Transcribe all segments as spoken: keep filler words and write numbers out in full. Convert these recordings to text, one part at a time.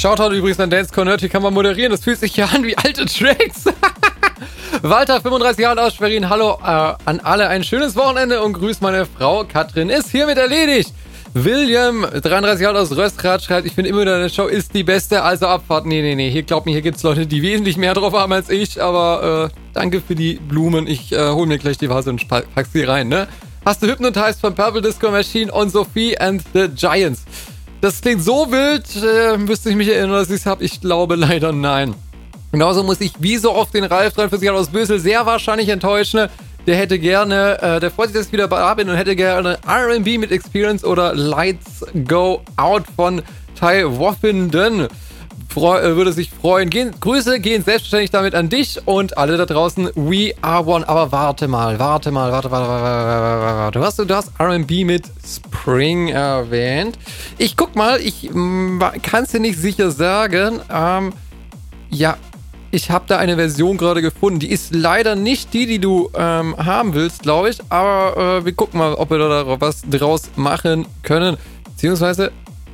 Shoutout übrigens an Dance Corner, hier kann man moderieren, das fühlt sich ja an wie alte Tracks. Walter, fünfunddreißig Jahre aus Schwerin, hallo äh, an alle, ein schönes Wochenende und grüß meine Frau. Katrin ist hiermit erledigt. William, dreiunddreißig Jahre aus Röstrat, schreibt, ich finde immer wieder, deine Show ist die beste, also Abfahrt. Nee, nee, nee, hier glaubt mir, hier gibt's Leute, die wesentlich mehr drauf haben als ich, aber äh, danke für die Blumen. Ich äh, hol mir gleich die Vase und pack sie rein, ne? Hast du Hypnotized von Purple Disco Machine und Sophie and the Giants? Das klingt so wild, äh, müsste ich mich erinnern, dass ich es habe. Ich glaube leider nein. Genauso muss ich wie so oft den Ralf dreiundvierzig Jahre aus Bösel sehr wahrscheinlich enttäuschen. Der hätte gerne, äh, der freut sich, dass ich wieder da bin und hätte gerne R and B mit Experience oder Lights Go Out von Ty Woffenden. Freu, äh, würde sich freuen. Gehen, Grüße gehen selbstverständlich damit an dich und alle da draußen. We are one. Aber warte mal, warte mal, warte, warte, warte, warte, warte. Du hast, du hast R and B mit Spring erwähnt. Ich guck mal, ich kann es dir nicht sicher sagen. Ähm, ja, ich habe da eine Version gerade gefunden. Die ist leider nicht die, die du ähm, haben willst, glaube ich. Aber äh, wir gucken mal, ob wir da was draus machen können. Beziehungsweise...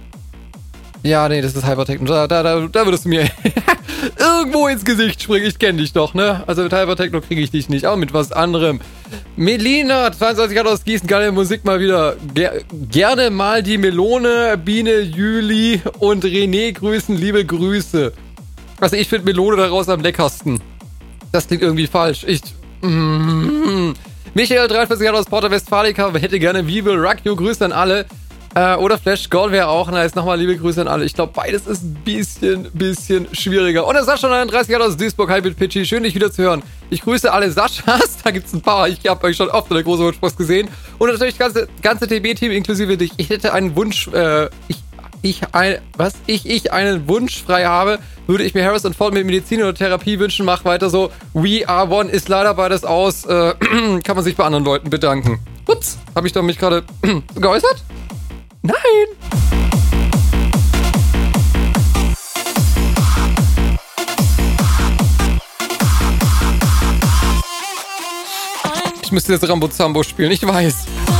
Ja, nee, das ist Hypertechno. Da, da, da, da würdest du mir irgendwo ins Gesicht springen. Ich kenne dich doch, ne? Also mit Hypertechno kriege ich dich nicht. Auch mit was anderem. Melina, zweiundzwanzig Jahre aus Gießen, geile Musik mal wieder. Ger gerne mal die Melone, Biene, Jüli und René grüßen. Liebe Grüße. Also ich finde Melone daraus am leckersten. Das klingt irgendwie falsch. Ich... Mm, Michael, dreiundvierzig Jahre aus Porta Westfalica, hätte gerne Vivel, Rakio, Grüße an alle. Äh, oder Flash Gold wäre auch nice. Nochmal liebe Grüße an alle. Ich glaube, beides ist ein bisschen, bisschen schwieriger. Und der Sascha, neununddreißig Jahre aus Duisburg. Hi, mit Pitchy. Schön, dich wieder zu hören. Ich grüße alle Saschas. Da gibt's ein paar. Ich habe euch schon oft in der großen Wunschpost gesehen. Und natürlich das ganze, ganze T B-Team inklusive dich. Ich hätte einen Wunsch, äh, ich, ich, ein, was? Ich, ich einen Wunsch frei habe, würde ich mir Harrison Ford mit Medizin oder Therapie wünschen. Mach weiter so. We are one ist leider beides aus. Äh, kann man sich bei anderen Leuten bedanken. Ups, habe ich doch mich gerade geäußert? Nein! Ich müsste jetzt Rambo Zambo spielen, ich weiß.